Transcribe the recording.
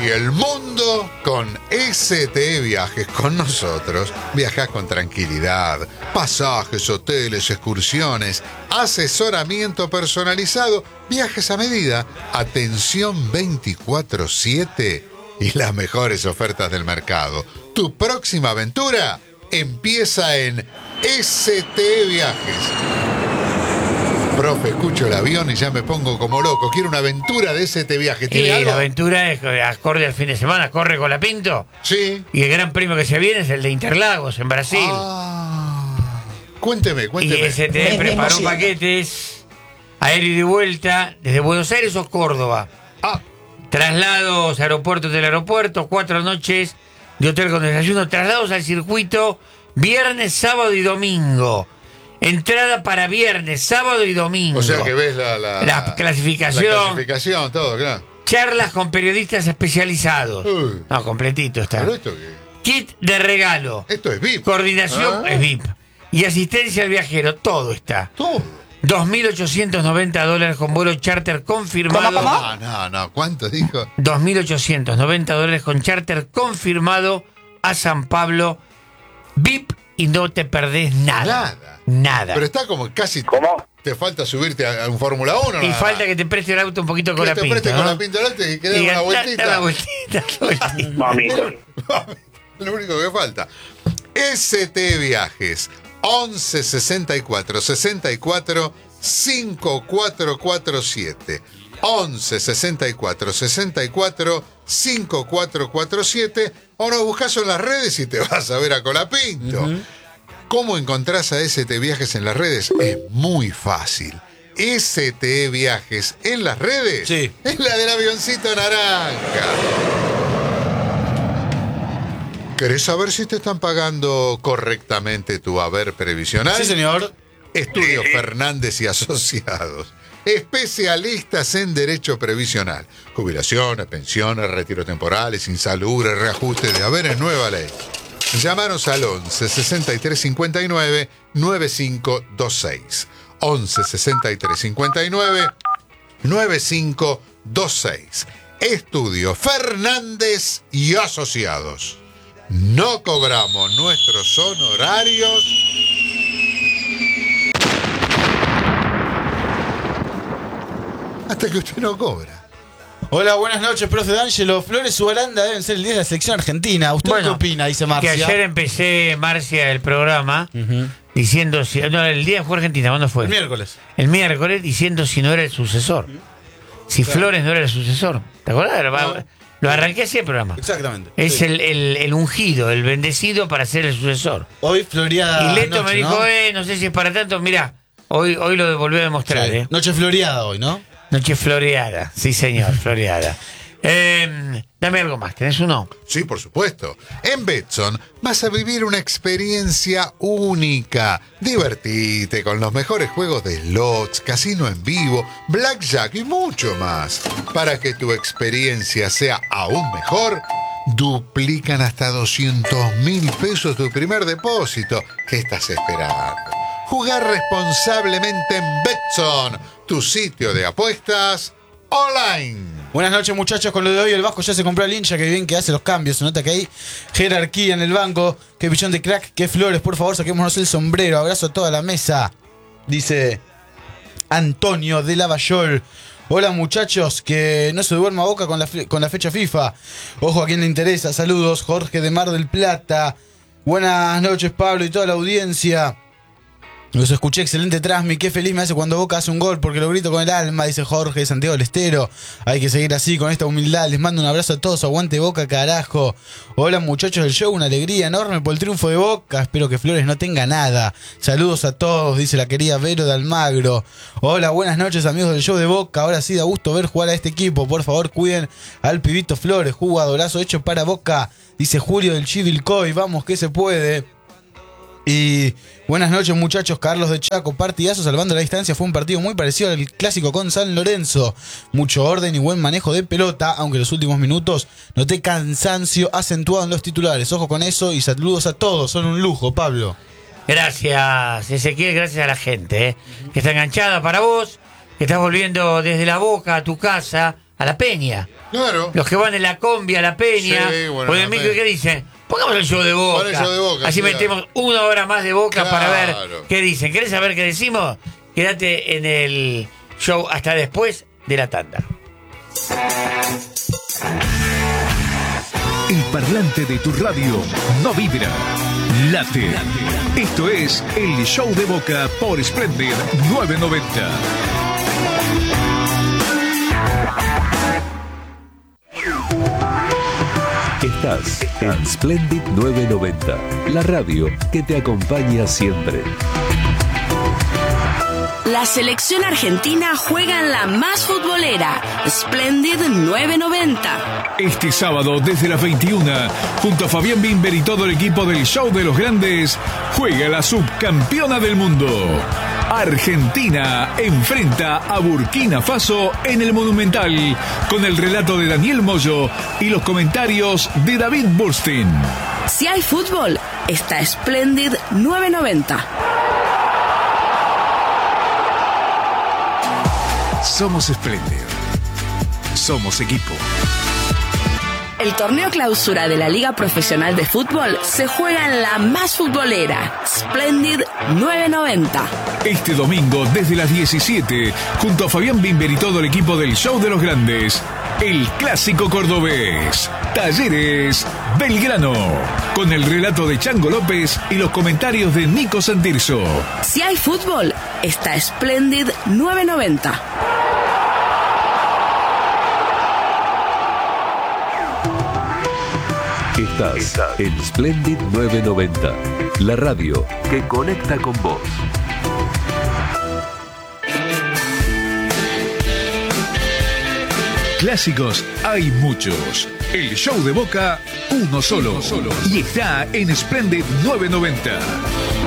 y el mundo con STE Viajes. Con nosotros viajás con tranquilidad. Pasajes, hoteles, excursiones, asesoramiento personalizado, viajes a medida, atención 24/7 y las mejores ofertas del mercado. Tu próxima aventura empieza en STE Viajes. Profe, escucho el avión y ya me pongo como loco. Quiero una aventura de STE Viaje. ¿Tiene algo? La aventura es acorde al fin de semana, corre con la Pinto. Sí. Y el gran premio que se viene es el de Interlagos, en Brasil. Cuénteme. Y STE preparó paquetes aéreo y de vuelta desde Buenos Aires o Córdoba. Traslados, aeropuertos del aeropuerto, 4 noches de hotel con desayuno, traslados al circuito viernes, sábado y domingo. Entrada para viernes, sábado y domingo. O sea que ves la clasificación. La clasificación, todo, claro. Charlas con periodistas especializados. No, completito está. ¿Pero esto qué? Kit de regalo. Esto es VIP. Coordinación es VIP. Y asistencia al viajero, todo está. Todo. $2.890 con vuelo charter confirmado. No, ¿cuánto dijo? $2.890 con charter confirmado a San Pablo. VIP y no te perdés nada. Nada. Pero está como casi... ¿Cómo? Te falta subirte a un Fórmula 1. Y falta que te preste el auto un poquito con la Pinto. Que te preste con la Pinto y que dé una vueltita. Una vueltita. Mamita. Lo único que falta. STE Viajes 11 64 64 5447 11 64 64 5447 o nos buscas en las redes y te vas a ver a Colapinto. ¿Cómo encontrás a STE Viajes en las redes? Es muy fácil. STE Viajes en las redes es la del avioncito naranja. ¿Querés saber si te están pagando correctamente tu haber previsional? Sí, señor. Estudio Fernández y Asociados. Especialistas en derecho previsional. Jubilaciones, pensiones, retiros temporales, insalubres, reajuste de haberes, nueva ley. Llámanos al 11 63 59 9526. 11 63 59 9526. Estudio Fernández y Asociados. No cobramos nuestros honorarios. Hasta que usted no cobra. Hola, buenas noches, profe D'Angelo. Flores Ubalanda deben ser el 10 de la selección argentina. ¿Usted qué opina? Dice Marcia. Que ayer empecé, Marcia, el programa diciendo... No, el día fue Argentina, ¿cuándo fue? El miércoles. El miércoles diciendo si no era el sucesor. Si Flores no era el sucesor. ¿Te acuerdas? Lo arranqué así el programa. Exactamente. Es el ungido, el bendecido para ser el sucesor. Hoy floreada. Y Leto noche, me dijo, ¿no? sé si es para tanto. Mirá, hoy lo volvió a demostrar. Sí. Noche floreada hoy, ¿no? Noche floreada, sí señor, floreada. Dame algo más, ¿tenés uno? Sí, por supuesto. En Betson vas a vivir una experiencia única. Divertite con los mejores juegos de slots, casino en vivo, blackjack y mucho más. Para que tu experiencia sea aún mejor, duplican hasta 200.000 pesos tu primer depósito. ¿Qué estás esperando? Jugar responsablemente en Betson, tu sitio de apuestas online. Buenas noches, muchachos. Con lo de hoy, el Vasco ya se compró al hincha. Que bien que hace los cambios. Se nota que hay jerarquía en el banco. Qué billón de crack, qué flores. Por favor, saquémonos el sombrero. Abrazo a toda la mesa. Dice Antonio de Lavallol. Hola, muchachos. Que no se duerma Boca con la fecha FIFA. Ojo a quien le interesa. Saludos, Jorge de Mar del Plata. Buenas noches, Pablo y toda la audiencia. Los escuché, excelente Transmi, qué feliz me hace cuando Boca hace un gol porque lo grito con el alma, dice Jorge de Santiago del Estero. Hay que seguir así, con esta humildad. Les mando un abrazo a todos, aguante Boca, carajo. Hola, muchachos del show, una alegría enorme por el triunfo de Boca. Espero que Flores no tenga nada. Saludos a todos, dice la querida Vero de Almagro. Hola, buenas noches, amigos del show de Boca. Ahora sí da gusto ver jugar a este equipo. Por favor, cuiden al pibito Flores, jugadorazo hecho para Boca, dice Julio del Chivilcoy. Vamos que se puede. Y buenas noches, muchachos. Carlos de Chaco, partidazo salvando la distancia. Fue un partido muy parecido al clásico con San Lorenzo. Mucho orden y buen manejo de pelota, aunque en los últimos minutos noté cansancio acentuado en los titulares. Ojo con eso y saludos a todos. Son un lujo, Pablo. Gracias, Ezequiel. Gracias a la gente que está enganchada para vos, que estás volviendo desde la Boca a tu casa, a la Peña. Claro. Los que van en la combi a la Peña, Sí, bueno, o en el la micro, Peña. ¿qué dicen? Pongamos el show de Boca. Pon el show de Boca, Así sí, metemos una hora más de Boca para ver Claro. qué dicen. ¿Querés saber qué decimos? Quédate en el show hasta después de la tanda. El parlante de tu radio no vibra, late. Esto es el Show de Boca por Splendid 990. Estás en Splendid 990, la radio que te acompaña siempre. La selección argentina juega en la más futbolera, Splendid 990. Este sábado desde las 21, junto a Fabián Bimber y todo el equipo del Show de los Grandes, juega la subcampeona del mundo. Argentina enfrenta a Burkina Faso en el Monumental, con el relato de Daniel Moyo y los comentarios de David Burstein. Si hay fútbol, está Splendid 990. Somos Splendid. Somos equipo. El torneo clausura de la Liga Profesional de Fútbol se juega en la más futbolera, Splendid 990. Este domingo desde las 17, junto a Fabián Bimber y todo el equipo del Show de los Grandes, el clásico cordobés, Talleres Belgrano, con el relato de Chango López y los comentarios de Nico Santirso. Si hay fútbol, está Splendid 990. Estás en Splendid 990, la radio que conecta con vos. Clásicos hay muchos. El Show de Boca, uno solo. Y está en Splendid 990.